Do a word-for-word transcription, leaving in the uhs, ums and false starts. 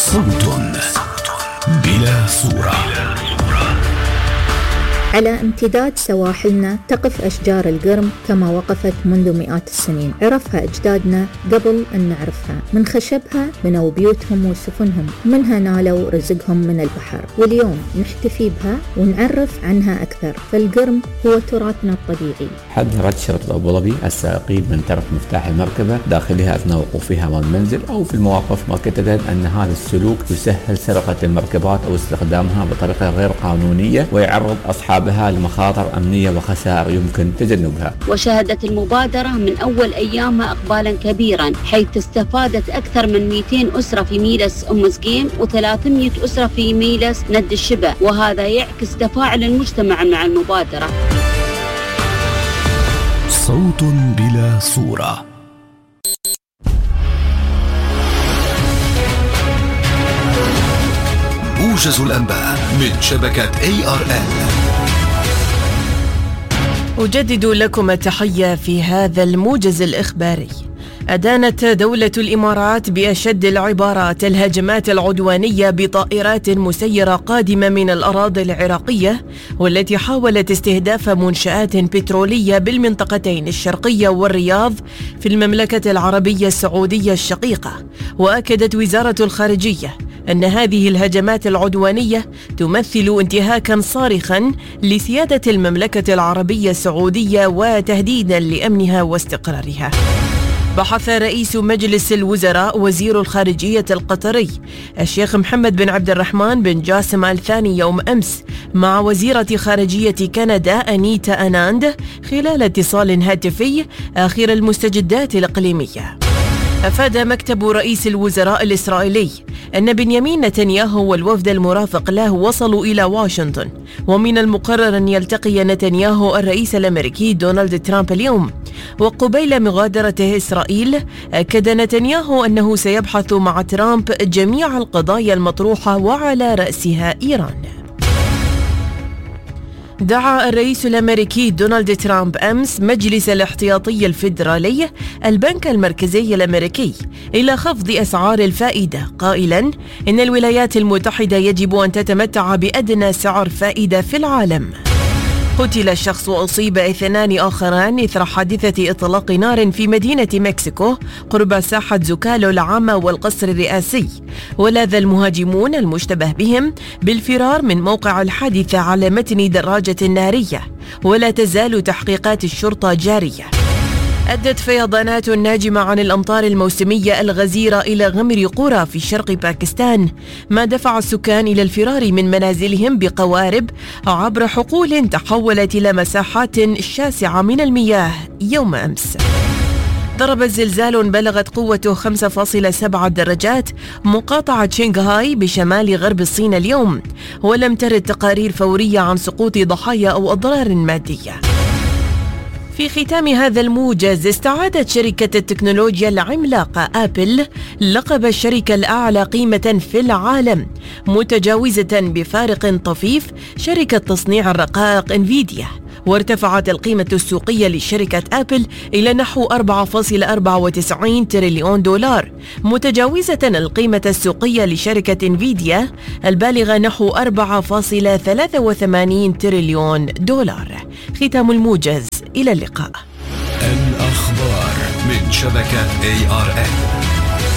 صوت بلا صورة. على امتداد سواحلنا تقف أشجار القرم كما وقفت منذ مئات السنين. عرفها أجدادنا قبل أن نعرفها. من خشبها بنوا بيوتهم وسفنهم، منها نالوا رزقهم من البحر، واليوم نحتفي بها ونعرف عنها أكثر. فالقرم هو تراثنا الطبيعي. حذرت شرطة أبو ظبي السائقين من ترك مفتاح المركبة داخلها أثناء وقوفها أمام المنزل أو في المواقف، مؤكدة أن هذا السلوك يسهل سرقة المركبات أو استخدامها بطريقة غير قانونية ويعرض أصحابها لمخاطر أمنية وخسائر يمكن تجنبها. وشهدت المبادرة من أول أيامها إقبالا كبيرا، حيث استفادت أكثر من مئتين أسرة في ميلس أم سقيم وثلاثمئة أسرة في ميلس ند الشبه، وهذا يعكس تفاعل المجتمع مع المبادرة. صوت بلا صورة. موجز الأنباء من شبكة إيه آر إل. أجدد لكم التحية في هذا الموجز الإخباري. أدانت دولة الإمارات بأشد العبارات الهجمات العدوانية بطائرات مسيرة قادمة من الأراضي العراقية، والتي حاولت استهداف منشآت بترولية بالمنطقتين الشرقية والرياض في المملكة العربية السعودية الشقيقة. وأكدت وزارة الخارجية أن هذه الهجمات العدوانية تمثل انتهاكاً صارخاً لسيادة المملكة العربية السعودية وتهديداً لأمنها واستقرارها. بحث رئيس مجلس الوزراء وزير الخارجية القطري الشيخ محمد بن عبد الرحمن بن جاسم آل ثاني يوم أمس مع وزيرة خارجية كندا أنيتا أناند خلال اتصال هاتفي آخر المستجدات الإقليمية. أفاد مكتب رئيس الوزراء الإسرائيلي أن بنيامين نتنياهو والوفد المرافق له وصلوا إلى واشنطن، ومن المقرر أن يلتقي نتنياهو الرئيس الأمريكي دونالد ترامب اليوم. وقبيل مغادرته إسرائيل، أكد نتنياهو أنه سيبحث مع ترامب جميع القضايا المطروحة وعلى رأسها إيران. دعا الرئيس الأمريكي دونالد ترامب أمس مجلس الاحتياطي الفيدرالي البنك المركزي الأمريكي إلى خفض أسعار الفائدة، قائلاً إن الولايات المتحدة يجب أن تتمتع بأدنى سعر فائدة في العالم. قتل شخص وأصيب اثنان آخران إثر حادثة إطلاق نار في مدينة مكسيكو قرب ساحة زوكالو العامة والقصر الرئاسي. ولاذ المهاجمون المشتبه بهم بالفرار من موقع الحادثة على متن دراجة نارية، ولا تزال تحقيقات الشرطة جارية. أدت فيضانات ناجمة عن الأمطار الموسمية الغزيرة إلى غمر قرى في شرق باكستان، ما دفع السكان إلى الفرار من منازلهم بقوارب عبر حقول تحولت إلى مساحات شاسعة من المياه يوم أمس. ضرب زلزال بلغت قوته خمسة فاصلة سبعة درجات مقاطعة شنغهاي بشمال غرب الصين اليوم، ولم ترد تقارير فورية عن سقوط ضحايا أو أضرار مادية. في ختام هذا الموجز، استعادت شركة التكنولوجيا العملاقة آبل لقب الشركة الأعلى قيمة في العالم، متجاوزة بفارق طفيف شركة تصنيع الرقائق انفيديا. وارتفعت القيمة السوقية لشركة آبل إلى نحو أربعة فاصلة أربعة وتسعين تريليون دولار، متجاوزة القيمة السوقية لشركة انفيديا البالغة نحو أربعة فاصلة ثلاثة وثمانين تريليون دولار. ختام الموجز، إلى اللقاء. الأخبار من شبكة إيه آر إل.